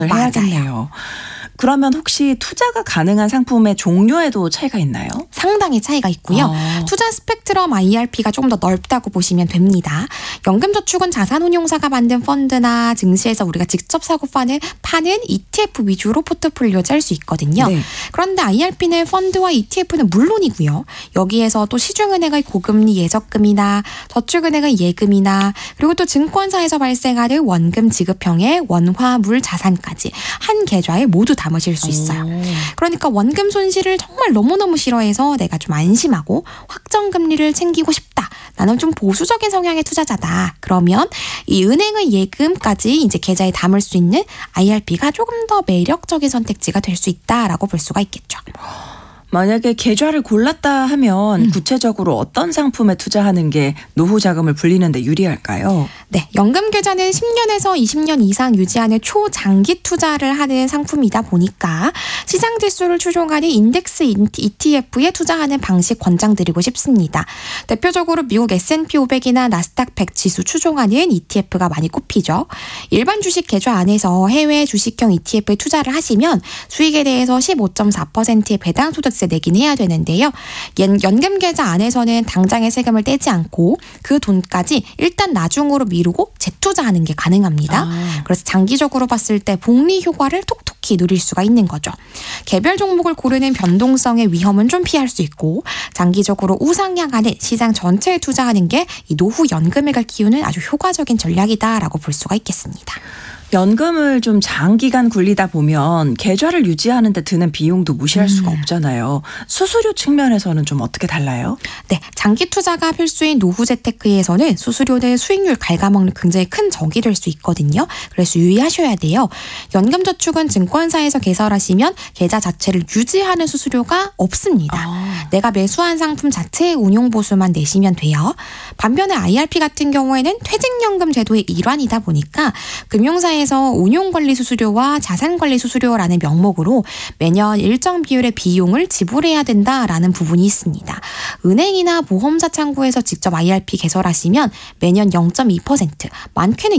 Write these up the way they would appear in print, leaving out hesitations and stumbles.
해야겠네요. 그러면 혹시 투자가 가능한 상품의 종류에도 차이가 있나요? 상당히 차이가 있고요. 투자 스펙트럼 IRP가 조금 더 넓다고 보시면 됩니다. 연금저축은 자산운용사가 만든 펀드나 증시에서 우리가 직접 사고 파는 ETF 위주로 포트폴리오 짤 수 있거든요. 네. 그런데 IRP는 펀드와 ETF는 물론이고요. 여기에서 또 시중은행의 고금리 예적금이나 저축은행의 예금이나 그리고 또 증권사에서 발생하는 원금 지급형의 원화물 자산까지 한 계좌에 모두 담으실 수 있어요. 그러니까 원금 손실을 정말 너무너무 싫어해서 내가 좀 안심하고 확정금리를 챙기고 싶다. 나는 좀 보수적인 성향의 투자자다. 그러면 이 은행의 예금까지 이제 계좌에 담을 수 있는 IRP가 조금 더 매력적인 선택지가 될 수 있다라고 볼 수가 있겠죠. 만약에 계좌를 골랐다 하면 구체적으로 어떤 상품에 투자하는 게 노후 자금을 불리는 데 유리할까요? 네, 연금 계좌는 10년에서 20년 이상 유지하는 초장기 투자를 하는 상품이다 보니까 시장 지수를 추종하는 인덱스 ETF에 투자하는 방식 권장드리고 싶습니다. 대표적으로 미국 S&P 500이나 나스닥 100 지수 추종하는 ETF가 많이 꼽히죠. 일반 주식 계좌 안에서 해외 주식형 ETF에 투자를 하시면 수익에 대해서 15.4%의 배당 소득세 내긴 해야 되는데요. 연금 계좌 안에서는 당장의 세금을 떼지 않고 그 돈까지 일단 나중으로 미루고 재투자하는 게 가능합니다. 그래서 장기적으로 봤을 때 복리 효과를 톡톡히 누릴 수가 있는 거죠. 개별 종목을 고르는 변동성의 위험은 좀 피할 수 있고 장기적으로 우상향하는 시장 전체에 투자하는 게 이 노후 연금액을 키우는 아주 효과적인 전략이다라고 볼 수가 있겠습니다. 연금을 좀 장기간 굴리다 보면 계좌를 유지하는 데 드는 비용도 무시할 수가 없잖아요. 수수료 측면에서는 좀 어떻게 달라요? 네, 장기 투자가 필수인 노후 재테크에서는 수수료는 수익률 갉아먹는 굉장히 큰 적이 될 수 있거든요. 그래서 유의하셔야 돼요. 연금저축은 증권사에서 개설하시면 계좌 자체를 유지하는 수수료가 없습니다. 내가 매수한 상품 자체의 운용보수만 내시면 돼요. 반면에 IRP 같은 경우에는 퇴직연금 제도의 일환이다 보니까 금융사에서 운용관리 수수료와 자산관리 수수료라는 명목으로 매년 일정 비율의 비용을 지불해야 된다라는 부분이 있습니다. 은행이나 보험사 창구에서 직접 IRP 개설하시면 매년 0.2%, 많게는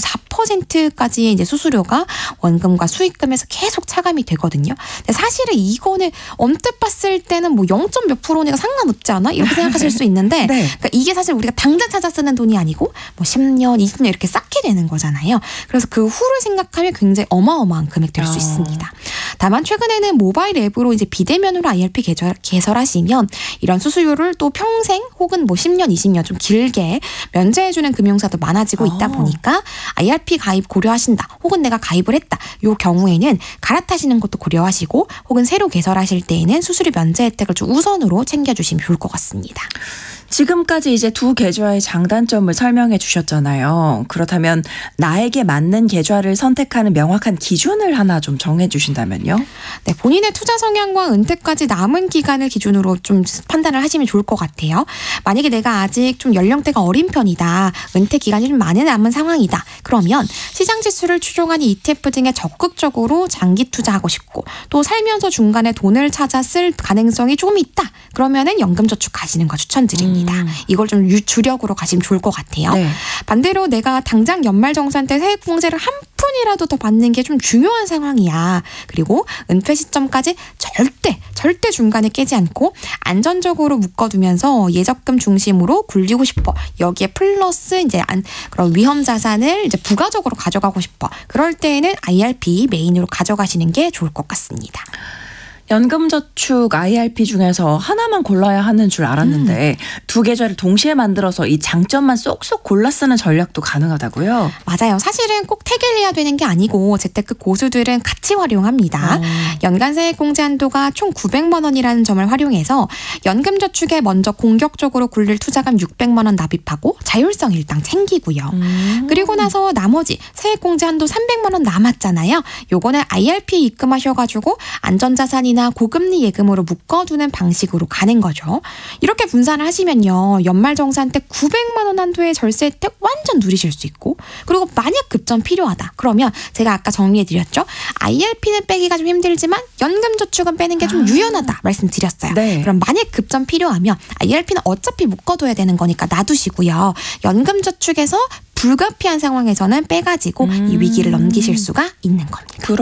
0.4%까지의 이제 수수료가 원금과 수익금에서 계속 차감이 되거든요. 근데 사실은 이거는 언뜻 봤을 때는 뭐 0. 몇 %니까 상관없지 않아? 이렇게 생각하실 수 있는데 네. 그러니까 이게 사실 우리가 당장 찾아 쓰는 돈이 아니고 뭐 10년, 20년 이렇게 쌓게 되는 거잖아요. 그래서 그 후를 생각하면 굉장히 어마어마한 금액 될 수 있습니다. 다만 최근에는 모바일 앱으로 이제 비대면으로 IRP 개설하시면 이런 수수료를 또 평생 혹은 뭐 10년, 20년 좀 길게 면제해주는 금융사도 많아지고 있다 보니까 IRP 가입 고려하신다 혹은 내가 가입을 했다 요 경우에는 갈아타시는 것도 고려하시고 혹은 새로 개설하실 때에는 수수료 면제 혜택을 좀 우선으로 챙겨주시면 좋을 것 같습니다. 지금까지 이제 두 계좌의 장단점을 설명해 주셨잖아요. 그렇다면 나에게 맞는 계좌를 선택하는 명확한 기준을 하나 좀 정해 주신다면요? 네, 본인의 투자 성향과 은퇴까지 남은 기간을 기준으로 좀 판단을 하시면 좋을 것 같아요. 만약에 내가 아직 좀 연령대가 어린 편이다. 은퇴 기간이 좀 많이 남은 상황이다. 그러면 시장 지수를 추종하는 ETF 등에 적극적으로 장기 투자하고 싶고 또 살면서 중간에 돈을 찾아 쓸 가능성이 조금 있다. 그러면은 연금저축 가시는 거 추천드립니다. 이걸 좀 주력으로 가시면 좋을 것 같아요. 네. 반대로 내가 당장 연말정산 때 세액공제를 한 푼이라도 더 받는 게 좀 중요한 상황이야. 그리고 은퇴 시점까지 절대 중간에 깨지 않고 안전적으로 묶어두면서 예적금 중심으로 굴리고 싶어. 여기에 플러스 이제 그런 위험 자산을 이제 부가적으로 가져가고 싶어. 그럴 때에는 IRP 메인으로 가져가시는 게 좋을 것 같습니다. 연금저축 IRP 중에서 하나만 골라야 하는 줄 알았는데 두 계좌를 동시에 만들어서 이 장점만 쏙쏙 골라 쓰는 전략도 가능하다고요? 맞아요. 사실은 꼭 태결해야 되는 게 아니고 재테크 고수들은 같이 활용합니다. 연간 세액공제 한도가 총 900만 원이라는 점을 활용해서 연금저축에 먼저 공격적으로 굴릴 투자금 600만 원 납입하고 자율성 일당 챙기고요. 그리고 나서 나머지 세액공제 한도 300만 원 남았잖아요. 요거는 IRP 입금하셔가지고 안전자산이나 고금리 예금으로 묶어두는 방식으로 가는 거죠. 이렇게 분산을 하시면요. 연말정산 때 900만 원 한도의 절세 혜택 완전 누리실 수 있고 그리고 만약 급전 필요하다. 그러면 제가 아까 정리해드렸죠. IRP는 빼기가 좀 힘들지만 연금저축은 빼는 게 좀 유연하다 말씀드렸어요. 네. 그럼 만약 급전 필요하면 IRP는 어차피 묶어둬야 되는 거니까 놔두시고요. 연금저축에서 불가피한 상황에서는 빼가지고 이 위기를 넘기실 수가 있는 겁니다.